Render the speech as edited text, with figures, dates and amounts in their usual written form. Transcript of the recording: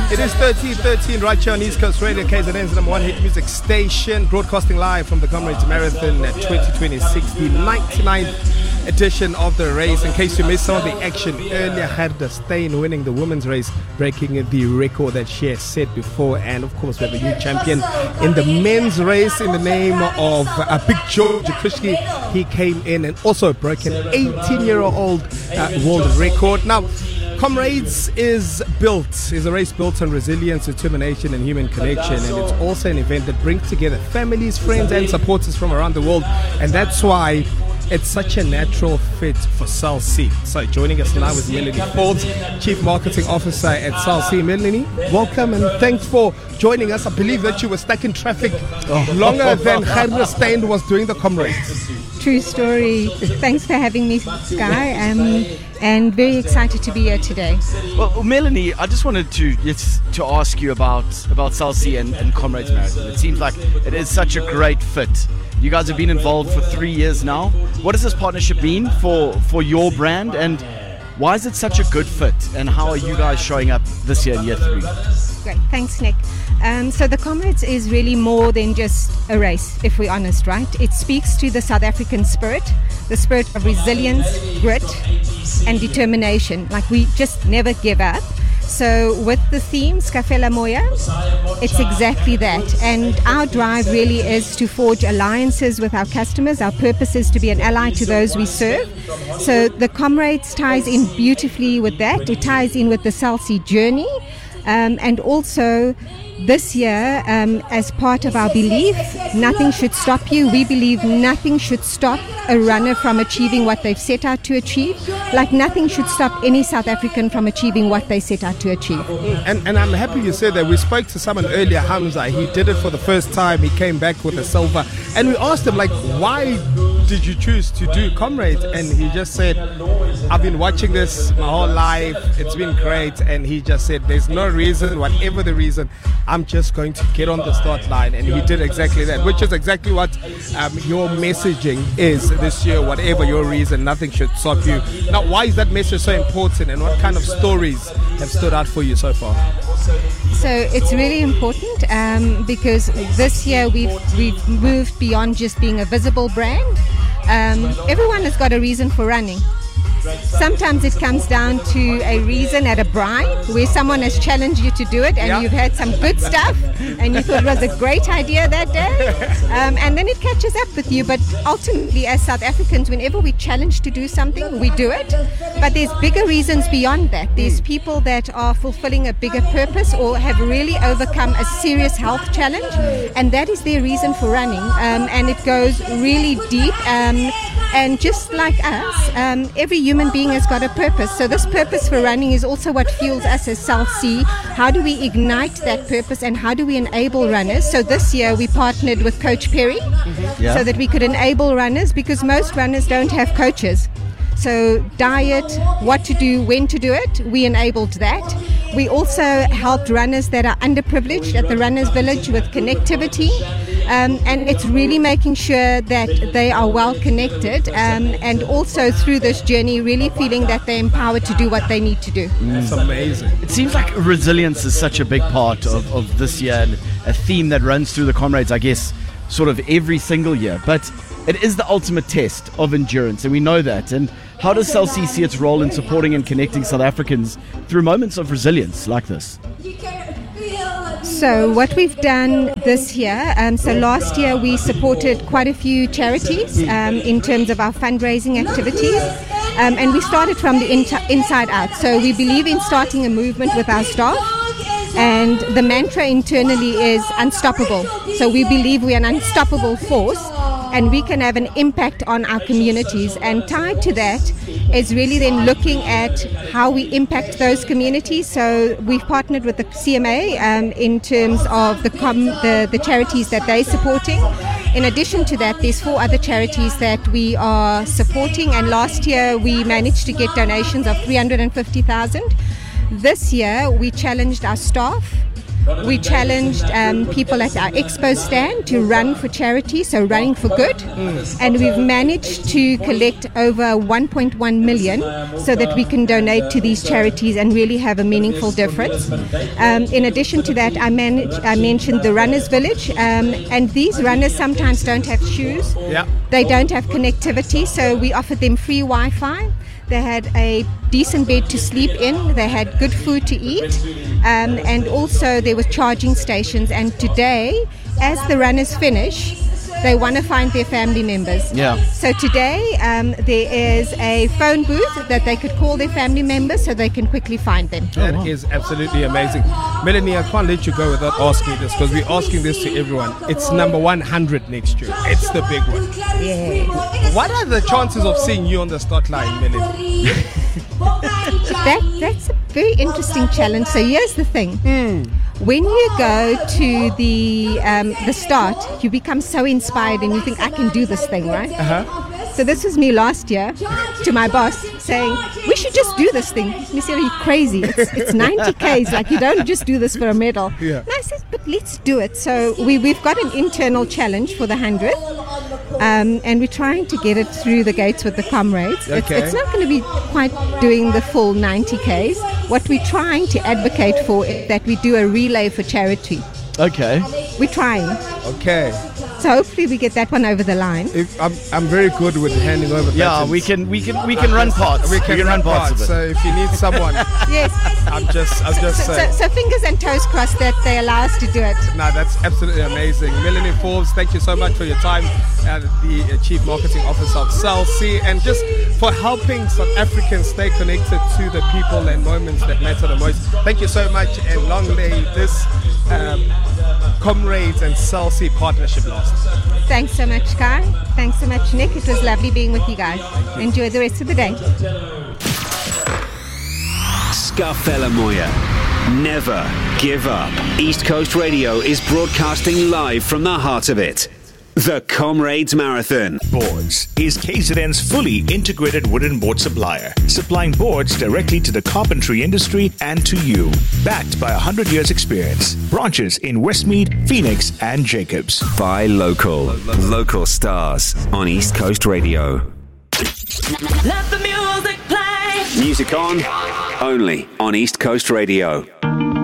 It is 13:13 right here on East Coast Radio, KZN's number one hit music station, broadcasting live from the Comrades Marathon at 2026, the 99th edition of the race. In case you missed some of the action earlier, Gerda Steyn winning the women's race, breaking the record that she has set before. And of course, we have a new champion in the men's race in the name of Big George Krishki. He came in and also broke an 18-year-old world record. Now, Comrades is a race built on resilience, determination and human connection, and it's also an event that brings together families, friends and supporters from around the world, and that's why it's such a natural fit for Cell C. So joining us now is Melanie Forbes, Chief Marketing Officer at Cell C. Melanie, welcome and thanks for joining us. I believe that you were stuck in traffic longer than Gerda Steyn was doing the Comrades. True story. Thanks for having me, Sky. And very excited to be here today. Well, Melanie, I just wanted to ask you about Cell C and Comrades Marathon. It seems like it is such a great fit. You guys have been involved for 3 years now. What has this partnership been for your brand, and why is it such a good fit? And how are you guys showing up this year in year 3? Great, thanks, Nick. So the Comrades is really more than just a race, if we're honest, right? It speaks to the South African spirit, the spirit of resilience, grit, and determination. Like, we just never give up. So with the theme, Skafela Moya, it's exactly that. And our drive really is to forge alliances with our customers. Our purpose is to be an ally to those we serve. So the Comrades ties in beautifully with that. It ties in with the Cell C journey. And also this year, as part of our belief, nothing should stop you. We believe nothing should stop a runner from achieving what they've set out to achieve, like nothing should stop any South African from achieving what they set out to achieve. And I'm happy you said that. We spoke to someone earlier, Hamza. He did it for the first time. He came back with a silver. And we asked him, like, why did you choose to do Comrades? And he just said, I've been watching this my whole life. It's been great. And he just said, there's no reason, whatever the reason, I'm just going to get on the start line. And he did exactly that, which is exactly what your messaging is this year. Whatever your reason, nothing should stop you. Now, why is that message so important, and what kind of stories have stood out for you so far? So it's really important because this year we've moved beyond just being a visible brand. Everyone has got a reason for running. Sometimes it comes down to a reason at a bride where someone has challenged you to do it, and you've had some good stuff and you thought it was a great idea that day, and then it catches up with you. But ultimately, as South Africans, whenever we're challenged to do something, we do it. But there's bigger reasons beyond that. There's people that are fulfilling a bigger purpose or have really overcome a serious health challenge, and that is their reason for running, and it goes really deep. And just like us, every human being has got a purpose. So this purpose for running is also what fuels us as Cell C. How do we ignite that purpose, and how do we enable runners? So this year we partnered with Coach Perry so that we could enable runners, because most runners don't have coaches. So diet, what to do, when to do it, we enabled that. We also helped runners that are underprivileged at the Runners Village with connectivity. And it's really making sure that they are well connected, and also through this journey really feeling that they're empowered to do what they need to do. That's amazing. It seems like resilience is such a big part of this year, and a theme that runs through the Comrades, I guess, sort of every single year. But it is the ultimate test of endurance, and we know that. And how does Cell C see its role in supporting and connecting South Africans through moments of resilience like this? So what we've done this year, so last year we supported quite a few charities in terms of our fundraising activities, and we started from the inside out. So we believe in starting a movement with our staff, and the mantra internally is unstoppable. So we believe we're an unstoppable force, and we can have an impact on our communities. And tied to that is really then looking at how we impact those communities. So we've partnered with the CMA in terms of the charities that they're supporting. In addition to that, there's 4 other charities that we are supporting, and last year we managed to get donations of 350,000. This year we challenged our staff We challenged people at our expo stand to run for charity, so running for good. And we've managed to collect over 1.1 million so that we can donate to these charities and really have a meaningful difference. In addition to that, I mentioned the Runners Village, and these runners sometimes don't have shoes. Yeah. They don't have connectivity, so we offered them free Wi-Fi. They had a decent bed to sleep in. They had good food to eat. And also there were charging stations. And today, as the runners finish, they want to find their family members. Yeah. So today, there is a phone booth that they could call their family members so they can quickly find them. That is absolutely amazing. Melanie, I can't let you go without asking this, because we're asking this to everyone. It's number 100 next year. It's the big one. Yeah. What are the chances of seeing you on the start line, Melanie? That's a very interesting challenge. So here's the thing. When you go to the start, you become so inspired and you think, I can do this thing, right? So this was me last year to my boss saying, we should just do this thing. He said, are you crazy? It's 90 Ks. Like, you don't just do this for a medal. Yeah. And I said, but let's do it. So we've got an internal challenge for the 100th. And we're trying to get it through the gates with the comrades. Okay. It's not going to be quite doing the full 90 Ks. What we're trying to advocate for is that we do a relay for charity. Okay. We're trying. Okay. So hopefully we get that one over the line. I'm very good with handing over. Yeah, batons. we can run parts. We can run parts of it. So if you need someone, Yes. I'm just saying. So fingers and toes crossed that they allow us to do it. No, that's absolutely amazing. Melanie Forbes, thank you so much for your time, the Chief Marketing Officer of Cell C, and just for helping South Africans stay connected to the people and moments that matter the most. Thank you so much, and long lay this Comrades and Cell C partnership last. Thanks so much, Kai. Thanks so much, Nick. It was lovely being with you guys. Enjoy the rest of the day. Scarfella Moya. Never give up. East Coast Radio is broadcasting live from the heart of it. The Comrades Marathon. Boards is KZN's fully integrated wooden board supplier, supplying boards directly to the carpentry industry and to you. Backed by 100 years experience. Branches in Westmead, Phoenix, and Jacobs. Buy local. Local stars on East Coast Radio. Let the music play. Music on, only on East Coast Radio.